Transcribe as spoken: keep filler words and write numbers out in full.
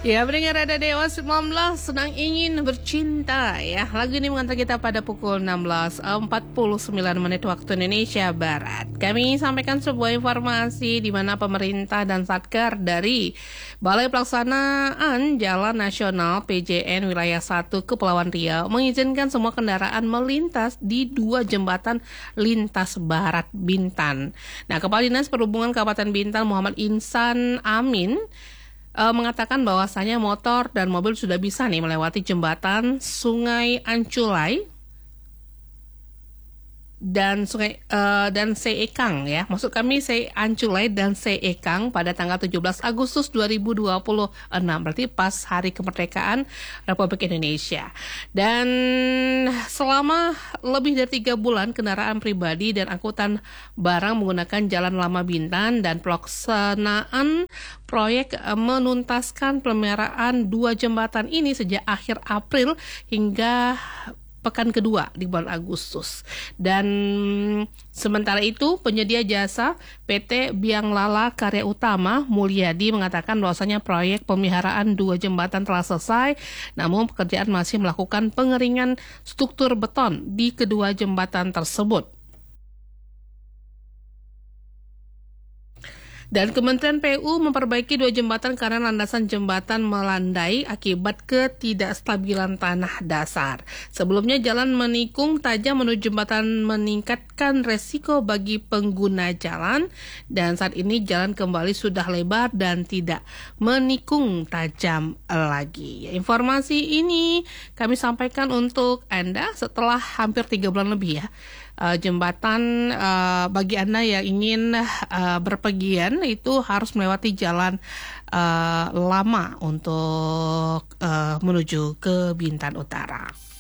Ya, pendengar Radar Dewa sembilan belas sedang ingin bercinta ya. Lagu ini mengantar kita pada pukul enam belas empat puluh sembilan menit waktu Indonesia Barat. Kami sampaikan sebuah informasi di mana pemerintah dan Satker dari Balai Pelaksanaan Jalan Nasional P J N Wilayah satu Kepulauan Riau mengizinkan semua kendaraan melintas di dua jembatan lintas Barat Bintan. Nah, Kepala Dinas Perhubungan Kabupaten Bintan Muhammad Insan Amin E, mengatakan bahwasanya motor dan mobil sudah bisa nih melewati jembatan Sungai Anculai dan Sungai uh, dan Seekang ya. Maksud kami Se Anculai dan Seekang pada tanggal tujuh belas Agustus dua ribu dua puluh enam, berarti pas hari kemerdekaan Republik Indonesia. Dan selama lebih dari tiga bulan kendaraan pribadi dan angkutan barang menggunakan Jalan Lama Bintan dan pelaksanaan proyek menuntaskan pemeliharaan dua jembatan ini sejak akhir April hingga pekan kedua di bulan Agustus. Dan sementara itu penyedia jasa P T Biang Lala Karya Utama Mulyadi mengatakan bahwasanya proyek pemeliharaan dua jembatan telah selesai, namun pekerjaan masih melakukan pengeringan struktur beton di kedua jembatan tersebut. Dan Kementerian P U memperbaiki dua jembatan karena landasan jembatan melandai akibat ketidakstabilan tanah dasar. Sebelumnya jalan menikung tajam menuju jembatan meningkatkan resiko bagi pengguna jalan, dan saat ini jalan kembali sudah lebar dan tidak menikung tajam lagi. Informasi ini kami sampaikan untuk Anda setelah hampir tiga bulan lebih ya. Uh, jembatan uh, bagi Anda yang ingin uh, berpergian itu harus melewati jalan uh, lama untuk uh, menuju ke Bintan Utara.